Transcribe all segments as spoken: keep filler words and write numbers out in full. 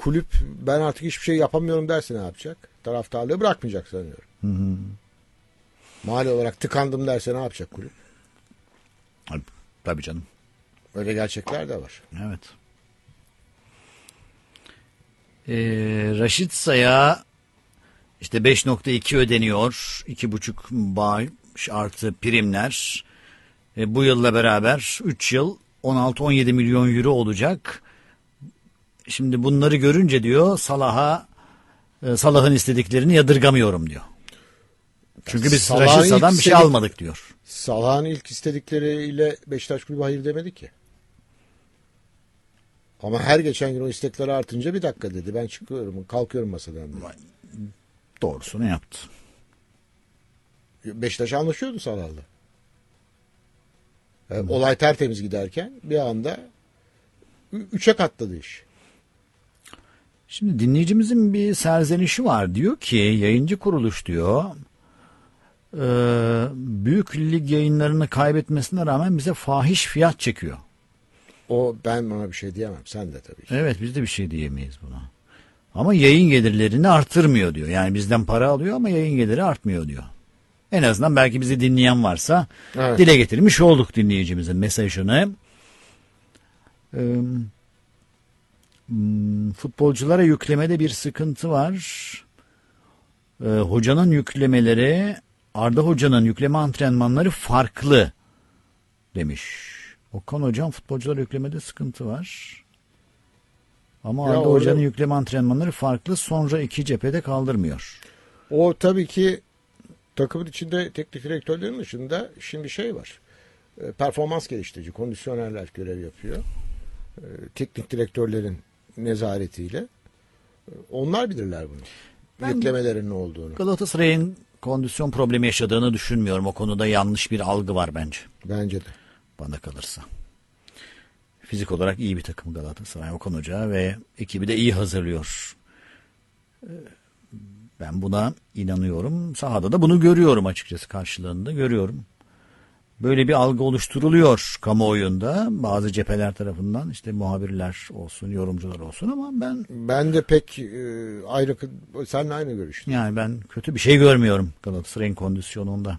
kulüp ben artık hiçbir şey yapamıyorum derse ne yapacak? Taraftarlığı bırakmayacak sanıyorum. Hı hı. Mali olarak tıkandım derse ne yapacak kulüp? Tabii canım. Öyle gerçekler de var. Evet. Ee, Raşitsa'ya işte beş nokta iki ödeniyor. iki buçuk bağış artı primler. E, bu yılla beraber üç yıl on altı on yedi milyon euro olacak. Şimdi bunları görünce diyor Salah'a e, Salah'ın istediklerini yadırgamıyorum diyor. Çünkü biz Raşitsa'dan bir şey almadık diyor. Salah'ın ilk istedikleriyle Beşiktaş Kulübü hayır demedi ki. Ama her geçen gün o istekleri artınca bir dakika dedi. Ben çıkıyorum, kalkıyorum masadan. Dedi. Doğrusunu yaptı. Beşiktaş anlaşıyordu Salah'la. Yani olay tertemiz giderken bir anda üçe katladı iş. Şimdi dinleyicimizin bir serzenişi var. Diyor ki yayıncı kuruluş diyor e, büyük lig yayınlarını kaybetmesine rağmen bize fahiş fiyat çekiyor. O ben ona bir şey diyemem. Sen de tabii ki. Evet biz de bir şey diyemeyiz buna. Ama yayın gelirlerini artırmıyor diyor. Yani bizden para alıyor ama yayın geliri artmıyor diyor. En azından belki bizi dinleyen varsa evet. Dile getirmiş olduk dinleyicimizin mesajını. Ee, futbolculara yüklemede bir sıkıntı var. Ee, hocanın yüklemeleri, Arda Hoca'nın yükleme antrenmanları farklı demiş. Okan Hocam futbolculara yüklemede sıkıntı var. Ama Arda Hoca'nın öyle... yükleme antrenmanları farklı. Sonra iki cephede kaldırmıyor. O tabii ki takımın içinde teknik direktörlerin dışında şimdi şey var. Performans geliştirici, kondisyonerler görev yapıyor. Teknik direktörlerin nezaretiyle. Onlar bilirler bunu. Ben yüklemelerin ne olduğunu. Galatasaray'ın kondisyon problemi yaşadığını düşünmüyorum. O konuda yanlış bir algı var bence. Bence de. Bana kalırsa. Fizik olarak iyi bir takım Galatasaray, Okan Hoca ve ekibi de iyi hazırlıyor. Ben buna inanıyorum. Sahada da bunu görüyorum açıkçası, karşılığında görüyorum. Böyle bir algı oluşturuluyor kamuoyunda bazı cepheler tarafından, işte muhabirler olsun, yorumcular olsun, ama ben ben de pek e, ayrı seninle aynı görüştüm. Yani ben kötü bir şey görmüyorum Galatasaray'ın kondisyonunda.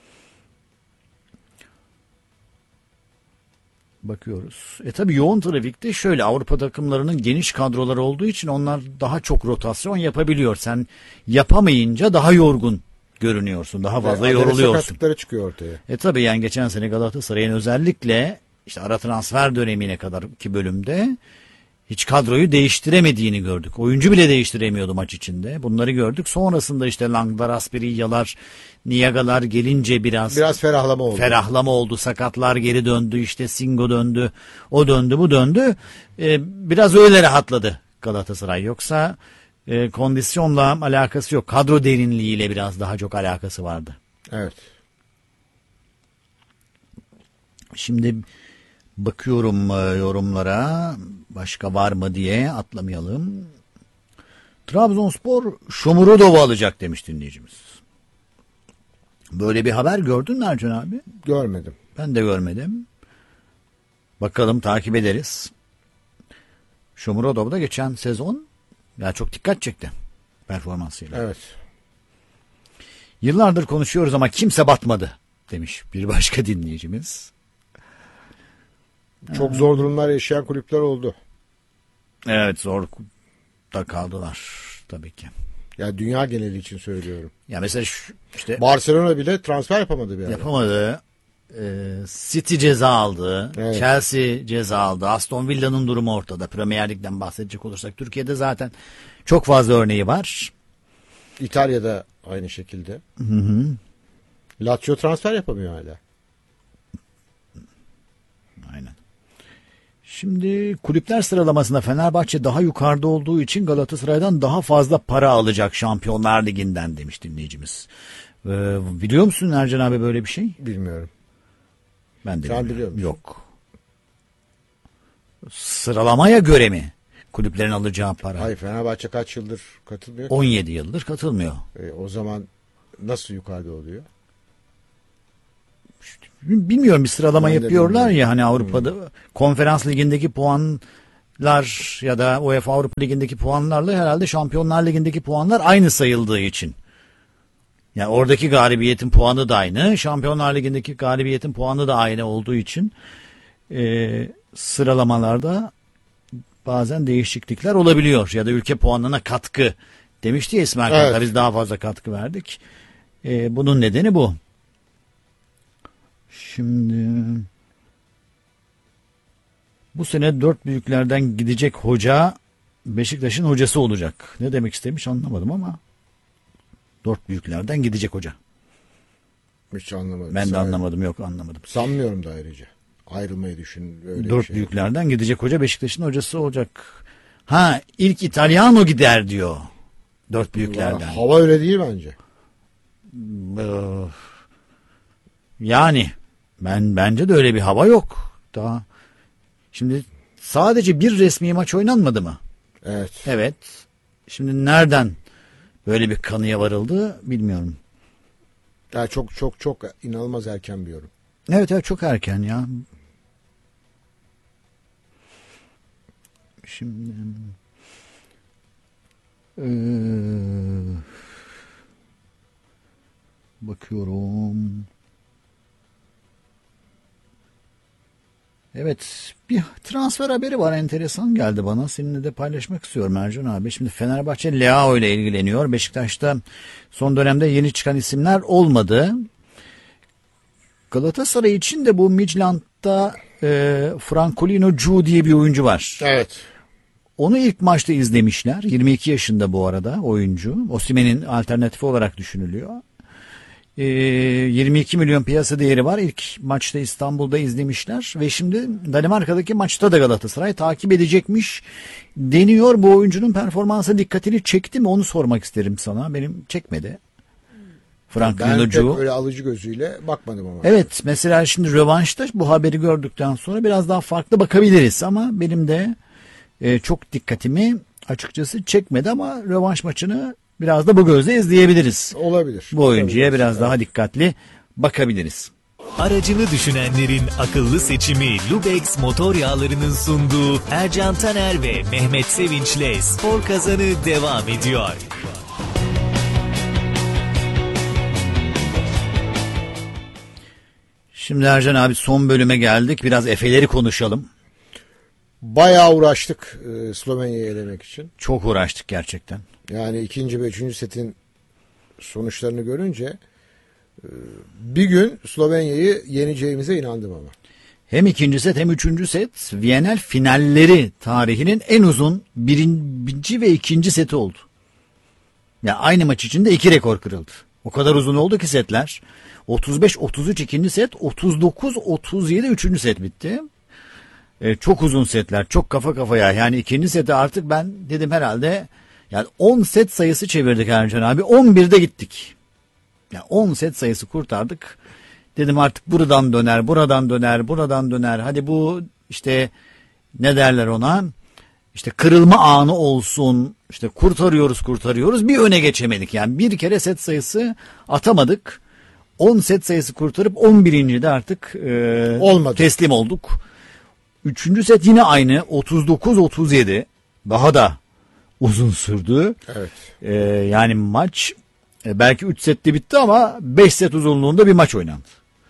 Bakıyoruz. E tabi yoğun trafikte şöyle, Avrupa takımlarının geniş kadroları olduğu için onlar daha çok rotasyon yapabiliyor. Sen yapamayınca daha yorgun görünüyorsun. Daha fazla e, yoruluyorsun. Sakatlıkları çıkıyor ortaya. E tabi yani geçen sene Galatasaray'ın özellikle işte ara transfer dönemine kadar ki bölümde hiç kadroyu değiştiremediğini gördük. Oyuncu bile değiştiremiyordu maç içinde. Bunları gördük. Sonrasında işte Langlar, Aspiriyalar, Niyagalar gelince biraz biraz ferahlama oldu. Ferahlama oldu. Sakatlar geri döndü. İşte Singo döndü. O döndü, bu döndü. Ee, biraz öyle rahatladı Galatasaray. Yoksa e, kondisyonla alakası yok. Kadro derinliğiyle biraz daha çok alakası vardı. Evet. Şimdi bakıyorum e, yorumlara. Başka var mı diye atlamayalım. Trabzonspor Shomurodov'u alacak demiş dinleyicimiz. Böyle bir haber gördün mü Ercan abi? Görmedim. Ben de görmedim. Bakalım, takip ederiz. Shomurodov da geçen sezon ya çok dikkat çekti performansıyla. Evet. Yıllardır konuşuyoruz ama kimse batmadı demiş bir başka dinleyicimiz. Çok ha. Zor durumlar yaşayan kulüpler oldu. Evet, zor da kaldılar tabii ki. Ya dünya geneli için söylüyorum. Ya mesela şu, işte Barcelona bile transfer yapamadı bir ara. Yapamadı. Ee, City ceza aldı. Evet. Chelsea ceza aldı. Aston Villa'nın durumu ortada. Premier Lig'den bahsedecek olursak Türkiye'de zaten çok fazla örneği var. İtalya'da aynı şekilde. Hı hı. Lazio transfer yapamıyor hala. Aynen. Şimdi kulüpler sıralamasında Fenerbahçe daha yukarıda olduğu için Galatasaray'dan daha fazla para alacak Şampiyonlar Ligi'nden demiş dinleyicimiz. Ee, biliyor musun Ercan abi böyle bir şey? Bilmiyorum. Ben de Sen bilmiyorum. biliyor musun? Yok. Sıralamaya göre mi kulüplerin alacağı para? Hayır, Fenerbahçe kaç yıldır katılmıyor? on yedi yıldır katılmıyor. E, o zaman nasıl yukarıda oluyor? Bilmiyorum, bir sıralama ben yapıyorlar ya hani Avrupa'da hmm. Konferans Ligi'ndeki puan ya da UEFA Avrupa Ligi'ndeki puanlarla herhalde Şampiyonlar Ligi'ndeki puanlar aynı sayıldığı için. Yani oradaki galibiyetin puanı da aynı, Şampiyonlar Ligi'ndeki galibiyetin puanı da aynı olduğu için e, sıralamalarda bazen değişiklikler olabiliyor. Ya da ülke puanına katkı demişti ya İsmail evet. Kartal, biz daha fazla katkı verdik. E, bunun nedeni bu. Şimdi bu sene dört büyüklerden gidecek hoca Beşiktaş'ın hocası olacak. Ne demek istemiş anlamadım ama dört büyüklerden gidecek hoca. Hiç anlamadım. Ben de Sen, anlamadım, yok anlamadım. sanmıyorum da ayrıca. Ayrılmayı düşün. Öyle Dört bir şey. büyüklerden gidecek hoca Beşiktaş'ın hocası olacak. Ha, ilk İtalyano gider diyor. Dört büyüklerden. Ya, hava öyle değil bence. Ee, Yani ben bence de öyle bir hava yok. Daha şimdi sadece bir resmi maç oynanmadı mı? Evet. Evet. Şimdi nereden böyle bir kanıya varıldı bilmiyorum. Ya çok çok çok inanılmaz erken bir yorum. Evet evet, çok erken ya. Şimdi ee, bakıyorum. Evet, bir transfer haberi var, enteresan geldi bana. Seninle de paylaşmak istiyorum Ercan abi. Şimdi Fenerbahçe Leao ile ilgileniyor. Beşiktaş'ta son dönemde yeni çıkan isimler olmadı. Galatasaray için de bu Midland'da e, Francolino Cu diye bir oyuncu var. Evet. Onu ilk maçta izlemişler. yirmi iki yaşında bu arada oyuncu. Osimhen'in alternatifi olarak düşünülüyor. E, yirmi iki milyon piyasa değeri var. İlk maçta İstanbul'da izlemişler ve şimdi Danimarka'daki maçta da Galatasaray takip edecekmiş deniyor. Bu oyuncunun performansı dikkatini çekti mi onu sormak isterim sana. Benim çekmedi. Franklin Ben pek Ucu. öyle alıcı gözüyle bakmadım ama. Evet, mesela şimdi rövanşta bu haberi gördükten sonra biraz daha farklı bakabiliriz ama benim de e, çok dikkatimi açıkçası çekmedi ama rövanş maçını biraz da bu gözle izleyebiliriz. Olabilir. Bu oyuncuya Olabilir. biraz Evet. daha dikkatli bakabiliriz. Aracını düşünenlerin akıllı seçimi Lubex motor yağlarının sunduğu Ercan Taner ve Mehmet Sevinç'le Spor Kazanı devam ediyor. Şimdi Ercan abi, son bölüme geldik. Biraz Efe'leri konuşalım. Bayağı uğraştık e, Slovenya'yı elemek için. Çok uğraştık gerçekten. Yani ikinci ve üçüncü setin sonuçlarını görünce e, bir gün Slovenya'yı yeneceğimize inandım ama. Hem ikinci set hem üçüncü set Viyanel finalleri tarihinin en uzun birinci ve ikinci seti oldu. Ya aynı maç içinde iki rekor kırıldı. O kadar uzun oldu ki setler. otuz beş otuz üç ikinci set, otuz dokuz otuz yedi üçüncü set bitti. Ee, çok uzun setler, çok kafa kafaya. Yani ikinci seti artık ben dedim herhalde yani on set sayısı çevirdik Ercan abi. on birde gittik. Yani on set sayısı kurtardık. Dedim artık buradan döner, buradan döner, buradan döner. Hadi bu işte ne derler ona? İşte kırılma anı olsun. İşte kurtarıyoruz, kurtarıyoruz. Bir öne geçemedik. Yani bir kere set sayısı atamadık. on set sayısı kurtarıp on birincide artık e, Olmadı. teslim olduk. Üçüncü set yine aynı. otuz dokuz otuz yedi. Daha da uzun sürdü. Evet. E, yani maç e, belki üç sette bitti ama beş set uzunluğunda bir maç oynandı.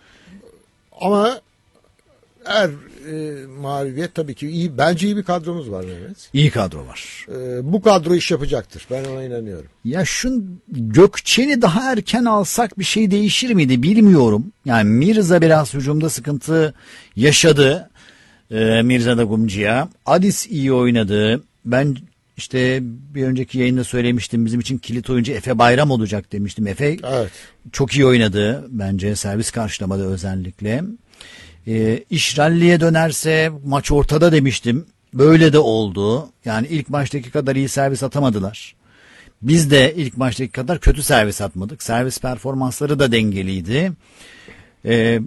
Ama her e, mağlubiyet tabii ki iyi. Bence iyi bir kadromuz var Mehmet. İyi kadro var. E, bu kadro iş yapacaktır. Ben ona inanıyorum. Ya şu Gökçen'i daha erken alsak bir şey değişir miydi bilmiyorum. Yani Mirza biraz hücumda sıkıntı yaşadı. Ee, Mirza da Gumci'ye. Adis iyi oynadı. Ben işte bir önceki yayında söylemiştim, bizim için kilit oyuncu Efe Bayram olacak demiştim. Efe Evet. çok iyi oynadı bence, servis karşılamada özellikle. Ee, iş ralliye dönerse maç ortada demiştim. Böyle de oldu. Yani ilk maçtaki kadar iyi servis atamadılar. Biz de ilk maçtaki kadar kötü servis atmadık. Servis performansları da dengeliydi. Ee,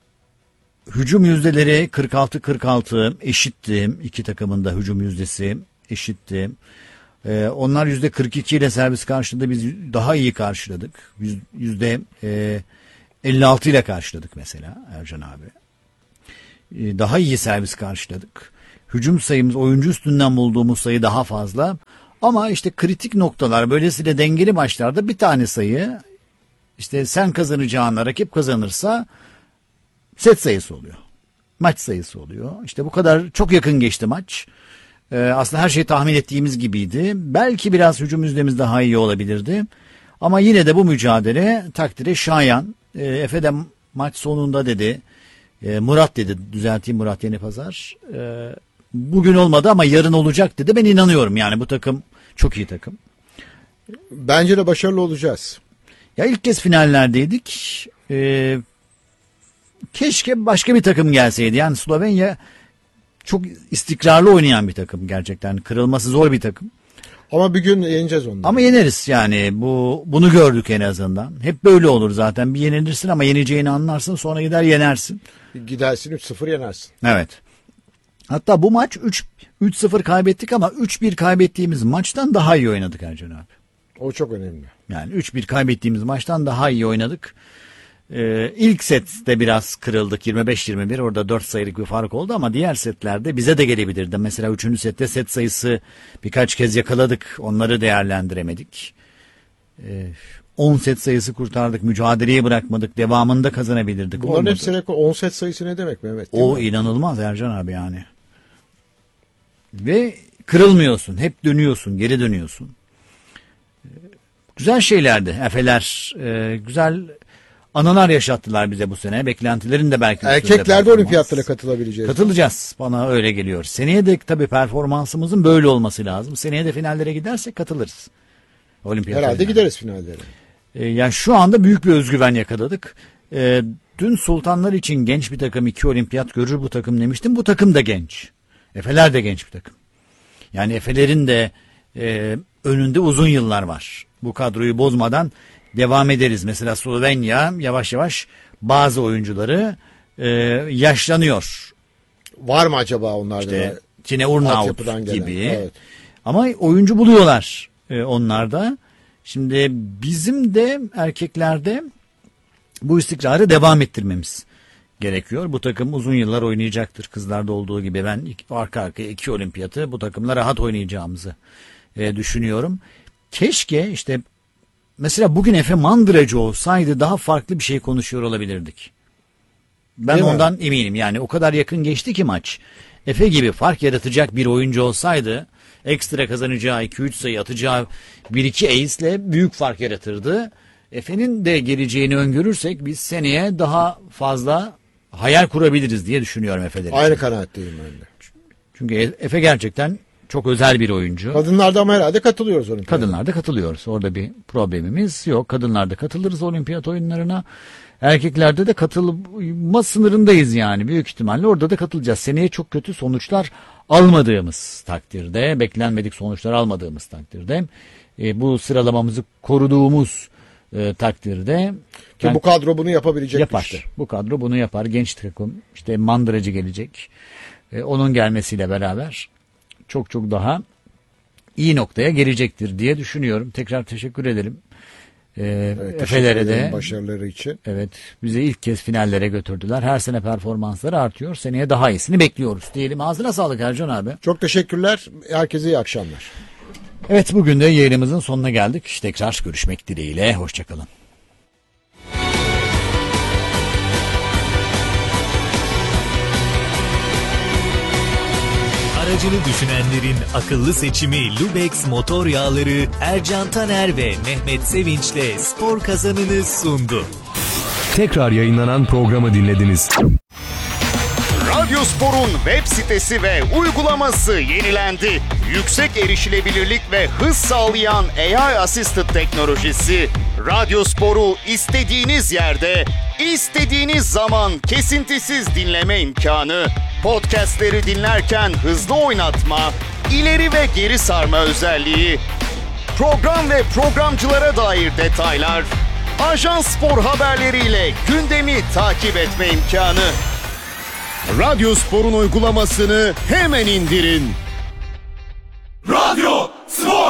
hücum yüzdeleri kırk altı kırk altı eşitti. İki takımın da hücum yüzdesi eşitti. Ee, onlar yüzde kırk iki ile servis karşıladı. Biz daha iyi karşıladık. Yüzde e, elli altı ile karşıladık mesela Ercan abi. Ee, daha iyi servis karşıladık. hücum sayımız, oyuncu üstünden bulduğumuz sayı daha fazla. Ama işte kritik noktalar, böylesiyle dengeli maçlarda bir tane sayı, işte sen kazanacağına rakip kazanırsa set sayısı oluyor. Maç sayısı oluyor. İşte bu kadar çok yakın geçti maç. Ee, aslında her şey tahmin ettiğimiz gibiydi. Belki biraz hücum yüzdemiz daha iyi olabilirdi. Ama yine de bu mücadele takdire şayan. Ee, Efe de maç sonunda dedi, e, Murat dedi, düzelteyim, Murat Yenipazar. E, bugün olmadı ama yarın olacak dedi. Ben inanıyorum, yani bu takım çok iyi takım. Bence de başarılı olacağız. Ya ilk kez finallerdeydik. Ee, keşke başka bir takım gelseydi. Yani Slovenya çok istikrarlı oynayan bir takım gerçekten. Kırılması zor bir takım. Ama bir gün yeneceğiz onları. Ama yeneriz yani. Bu bunu gördük en azından. Hep böyle olur zaten. Bir yenilirsin ama yeneceğini anlarsın, sonra gider yenersin. Gidersin üç sıfır yenersin. Evet. Hatta bu maç üç sıfır kaybettik ama üç bir kaybettiğimiz maçtan daha iyi oynadık Ercan abi. O çok önemli. Yani üç bir kaybettiğimiz maçtan daha iyi oynadık. Ee, ilk sette biraz kırıldık, yirmi beş yirmi bir, orada dört sayılık bir fark oldu ama diğer setlerde bize de gelebilirdi. Mesela üçüncü sette set sayısı birkaç kez yakaladık, onları değerlendiremedik. Ee, on set sayısı kurtardık, mücadeleyi bırakmadık, devamında kazanabilirdik. Bunların Olmadı. hepsi rekor. on set sayısı ne demek Mehmet? Değil O mi? inanılmaz Ercan abi yani. Ve kırılmıyorsun, hep dönüyorsun, geri dönüyorsun. Ee, güzel şeylerdi Efeler, e, güzel anılar yaşattılar bize bu sene. Beklentilerin de belki Erkeklerde olimpiyatlara katılabileceğiz. Katılacağız. Bana öyle geliyor. Seneye de tabii performansımızın böyle olması lazım. Seneye de finallere gidersek katılırız. Olimpiyat Herhalde finallerine. gideriz finallere. Ee, yani şu anda büyük bir özgüven yakaladık. Ee, dün Sultanlar için genç bir takım iki olimpiyat görür bu takım demiştim. Bu takım da genç. Efeler de genç bir takım. Yani Efelerin de e, önünde uzun yıllar var. Bu kadroyu bozmadan devam ederiz. Mesela Slovenya yavaş yavaş bazı oyuncuları e, yaşlanıyor. Var mı acaba onlarda? İşte Tine Urnaut Altyapıdan gelen, gibi. evet. Ama oyuncu buluyorlar e, onlarda. Şimdi bizim de erkeklerde bu istikrarı devam ettirmemiz gerekiyor. Bu takım uzun yıllar oynayacaktır. Kızlarda olduğu gibi ben iki, arka arkaya iki olimpiyatı bu takımla rahat oynayacağımızı e, düşünüyorum. Keşke işte mesela bugün Efe mandıracı olsaydı daha farklı bir şey konuşuyor olabilirdik. Ben Değil mi? ondan eminim. Yani o kadar yakın geçti ki maç. Efe gibi fark yaratacak bir oyuncu olsaydı ekstra kazanacağı iki üç sayı atacağı bir iki ace'le büyük fark yaratırdı. Efe'nin de geleceğini öngörürsek biz seneye daha fazla hayal kurabiliriz diye düşünüyorum Efe'den için. Aynı kanaatteyim ben de. Çünkü Efe gerçekten çok özel bir oyuncu. Kadınlarda ama herhalde katılıyoruz olimpiyata. Kadınlarda katılıyoruz. Orada bir problemimiz yok. Kadınlarda katılırız olimpiyat oyunlarına. Erkeklerde de katılma sınırındayız yani. Büyük ihtimalle orada da katılacağız. Seneye çok kötü sonuçlar almadığımız takdirde, beklenmedik sonuçlar almadığımız takdirde, e, bu sıralamamızı koruduğumuz e, takdirde Ki bu kadro bunu yapabilecek yapar. işte. Bu kadro bunu yapar. Genç takım, işte mandıracı gelecek. E, onun gelmesiyle beraber çok çok daha iyi noktaya gelecektir diye düşünüyorum. Tekrar teşekkür edelim. Ee, Evet, Efelere teşekkür ederim de başarıları için. evet, bizi ilk kez finallere götürdüler. Her sene performansları artıyor. Seneye daha iyisini bekliyoruz diyelim. Ağzına sağlık Ercan abi. Çok teşekkürler. Herkese iyi akşamlar. Evet, bugün de yayınımızın sonuna geldik. Tekrar görüşmek dileğiyle. Hoşçakalın. Aracını düşünenlerin akıllı seçimi Lubex motor yağları Ercan Taner ve Mehmet Sevinç'le spor kazanını sundu. Tekrar yayınlanan programı dinlediniz. Radyospor'un web sitesi ve uygulaması yenilendi. Yüksek erişilebilirlik ve hız sağlayan A I assisted teknolojisi Radyospor'u istediğiniz yerde, istediğiniz zaman kesintisiz dinleme imkanı, podcastleri dinlerken hızlı oynatma, ileri ve geri sarma özelliği, program ve programcılara dair detaylar, Ajans Spor haberleriyle gündemi takip etme imkanı. Radyospor'un uygulamasını hemen indirin. Radyo Spor